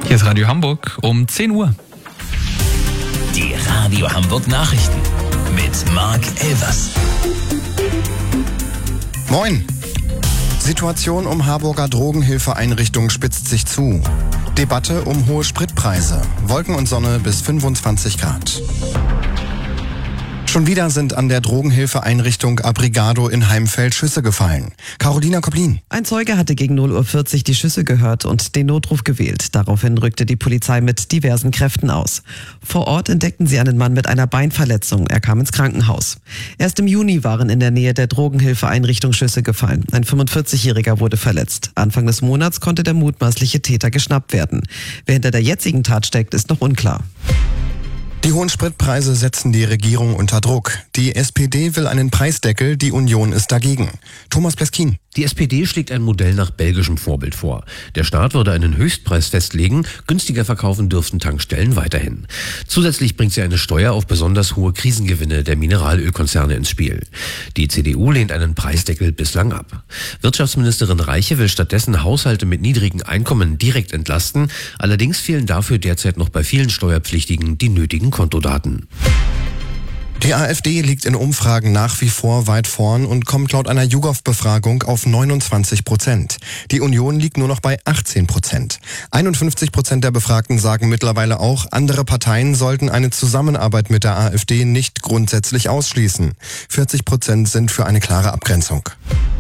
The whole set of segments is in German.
Hier ist Radio Hamburg um 10 Uhr. Die Radio Hamburg Nachrichten mit Marc Elvers. Moin. Situation um Harburger Drogenhilfeeinrichtung spitzt sich zu. Debatte um hohe Spritpreise. Wolken und Sonne bis 25 Grad. Schon wieder sind an der Drogenhilfeeinrichtung Abrigado in Heimfeld Schüsse gefallen. Carolina Koplin. Ein Zeuge hatte gegen 0:40 Uhr die Schüsse gehört und den Notruf gewählt. Daraufhin rückte die Polizei mit diversen Kräften aus. Vor Ort entdeckten sie einen Mann mit einer Beinverletzung. Er kam ins Krankenhaus. Erst im Juni waren in der Nähe der Drogenhilfeeinrichtung Schüsse gefallen. Ein 45-Jähriger wurde verletzt. Anfang des Monats konnte der mutmaßliche Täter geschnappt werden. Wer hinter der jetzigen Tat steckt, ist noch unklar. Die hohen Spritpreise setzen die Regierung unter Druck. Die SPD will einen Preisdeckel, die Union ist dagegen. Thomas Pleskin. Die SPD schlägt ein Modell nach belgischem Vorbild vor. Der Staat würde einen Höchstpreis festlegen, günstiger verkaufen dürften Tankstellen weiterhin. Zusätzlich bringt sie eine Steuer auf besonders hohe Krisengewinne der Mineralölkonzerne ins Spiel. Die CDU lehnt einen Preisdeckel bislang ab. Wirtschaftsministerin Reiche will stattdessen Haushalte mit niedrigen Einkommen direkt entlasten. Allerdings fehlen dafür derzeit noch bei vielen Steuerpflichtigen die nötigen Kontodaten. Die AfD liegt in Umfragen nach wie vor weit vorn und kommt laut einer YouGov-Befragung auf 29%. Die Union liegt nur noch bei 18%. 51% der Befragten sagen mittlerweile auch, andere Parteien sollten eine Zusammenarbeit mit der AfD nicht grundsätzlich ausschließen. 40% sind für eine klare Abgrenzung.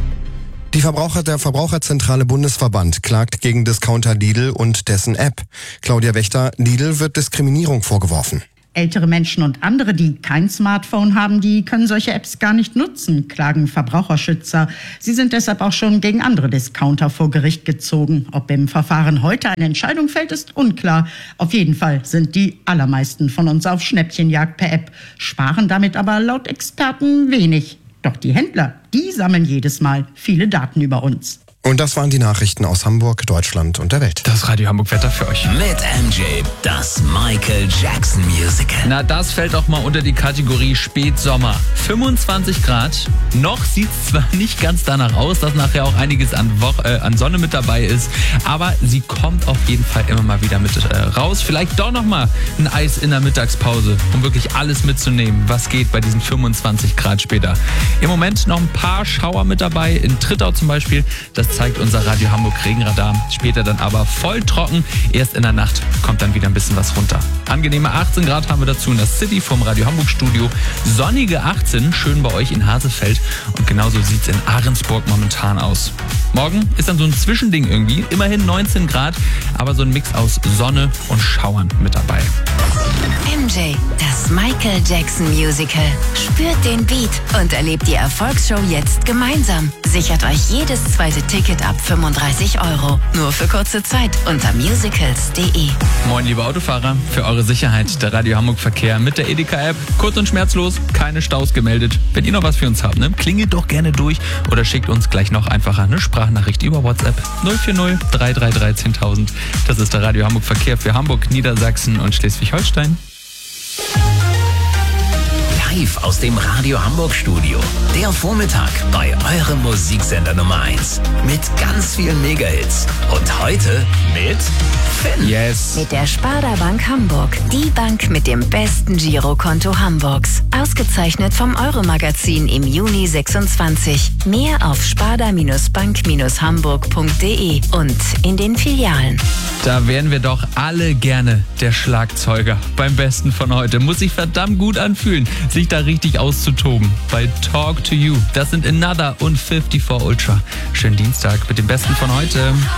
Der Verbraucherzentrale Bundesverband klagt gegen Discounter Lidl und dessen App. Claudia Wächter, Lidl wird Diskriminierung vorgeworfen. Ältere Menschen und andere, die kein Smartphone haben, die können solche Apps gar nicht nutzen, klagen Verbraucherschützer. Sie sind deshalb auch schon gegen andere Discounter vor Gericht gezogen. Ob im Verfahren heute eine Entscheidung fällt, ist unklar. Auf jeden Fall sind die allermeisten von uns auf Schnäppchenjagd per App, sparen damit aber laut Experten wenig. Doch die Händler, die sammeln jedes Mal viele Daten über uns. Und das waren die Nachrichten aus Hamburg, Deutschland und der Welt. Das Radio Hamburg Wetter für euch. Mit MJ, das Michael Jackson Musical. Na, das fällt auch mal unter die Kategorie Spätsommer. 25 Grad. Noch sieht's zwar nicht ganz danach aus, dass nachher auch einiges an Sonne mit dabei ist, aber sie kommt auf jeden Fall immer mal wieder mit raus. Vielleicht doch noch mal ein Eis in der Mittagspause, um wirklich alles mitzunehmen, was geht bei diesen 25 Grad später. Im Moment noch ein paar Schauer mit dabei, in Trittau zum Beispiel. Das zeigt unser Radio Hamburg Regenradar. Später dann aber voll trocken. Erst in der Nacht kommt dann wieder ein bisschen was runter. Angenehme 18 Grad haben wir dazu in der City vom Radio Hamburg Studio. Sonnige 18, schön bei euch in Hasefeld. Und genauso sieht es in Ahrensburg momentan aus. Morgen ist dann so ein Zwischending irgendwie. Immerhin 19 Grad, aber so ein Mix aus Sonne und Schauern mit dabei. MJ, das Michael Jackson Musical. Spürt den Beat und erlebt die Erfolgsshow jetzt gemeinsam. Sichert euch jedes zweite Ticket ab 35 €. Nur für kurze Zeit unter musicals.de. Moin liebe Autofahrer, für eure Sicherheit der Radio Hamburg Verkehr mit der Edeka-App. Kurz und schmerzlos, keine Staus gemeldet. Wenn ihr noch was für uns habt, klingelt doch gerne durch oder schickt uns gleich noch einfacher eine Sprachnachricht über WhatsApp 040 333 10.000. Das ist der Radio Hamburg Verkehr für Hamburg, Niedersachsen und Schleswig-Holstein. Live aus dem Radio Hamburg Studio. Der Vormittag bei eurem Musiksender Nummer 1. Mit ganz vielen Mega-Hits. Und heute mit Finn. Yes. Mit der Sparda Bank Hamburg. Die Bank mit dem besten Girokonto Hamburgs. Ausgezeichnet vom Euro-Magazin im Juni 26. Mehr auf sparda-bank-hamburg.de und in den Filialen. Da wären wir doch alle gerne der Schlagzeuger beim Besten von heute. Muss sich verdammt gut anfühlen, sich da richtig auszutoben. Bei Talk to You. Das sind Another und 54 Ultra. Schönen Dienstag mit dem Besten von heute.